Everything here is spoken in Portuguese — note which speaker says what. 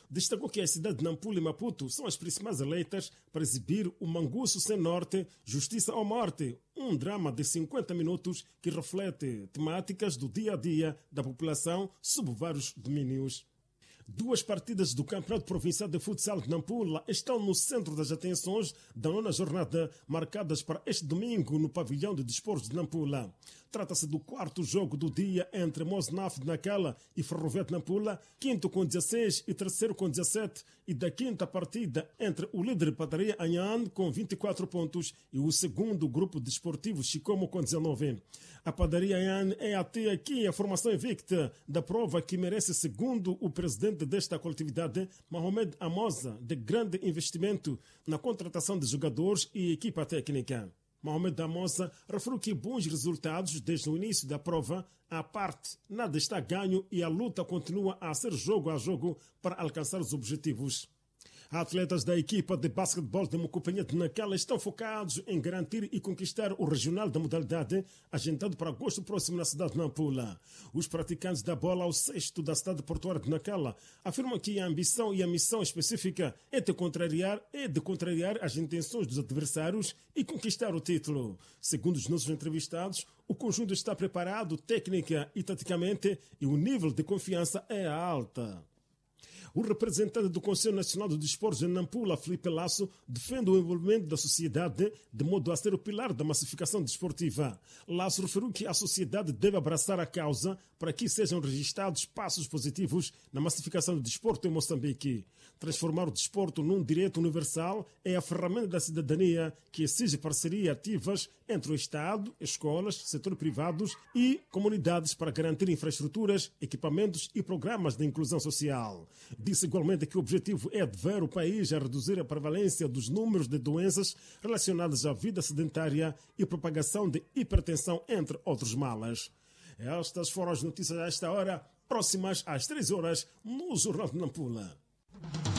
Speaker 1: destacou que a cidade de Nampula e Maputo são as principais eleitas para exibir o Manguço Sem Norte, Justiça ou Morte, um drama de 50 minutos que reflete temáticas do dia a dia da população sob vários domínios. Duas partidas do Campeonato Provincial de Futsal de Nampula estão no centro das atenções da 9ª jornada, marcadas para este domingo no Pavilhão de Desportos de Nampula. Trata-se do 4º jogo do dia entre Mosnaf de Nacala e Ferroviário de Nampula, 5º com 16 e 3º com 17, e da 5ª partida entre o líder Padaria Anhan com 24 pontos e o segundo grupo desportivo Chicomo com 19. A Padaria Anhan é até aqui a formação invicta da prova que merece, segundo o presidente desta coletividade, Mohamed Amosa, de grande investimento na contratação de jogadores e equipa técnica. Mohamed Amosa referiu que bons resultados desde o início da prova, à parte, nada está ganho e a luta continua a ser jogo a jogo para alcançar os objetivos. Atletas da equipa de basquetebol de Mucupinha de Nacala estão focados em garantir e conquistar o regional da modalidade, agendado para agosto próximo na cidade de Nampula. Os praticantes da bola ao sexto da cidade portuária de Nacala afirmam que a ambição e a missão específica é de contrariar as intenções dos adversários e conquistar o título. Segundo os nossos entrevistados, o conjunto está preparado técnica e taticamente e o nível de confiança é alta. O representante do Conselho Nacional do Desporto de Nampula, Felipe Lasso, defende o envolvimento da sociedade de modo a ser o pilar da massificação desportiva. Lasso referiu que a sociedade deve abraçar a causa para que sejam registrados passos positivos na massificação do desporto em Moçambique. Transformar o desporto num direito universal é a ferramenta da cidadania que exige parcerias ativas entre o Estado, escolas, setores privados e comunidades para garantir infraestruturas, equipamentos e programas de inclusão social. Disse igualmente que o objetivo é adver o país a reduzir a prevalência dos números de doenças relacionadas à vida sedentária e propagação de hipertensão, entre outros males. Estas foram as notícias a esta hora, próximas às 3 horas, no Jornal de Nampula.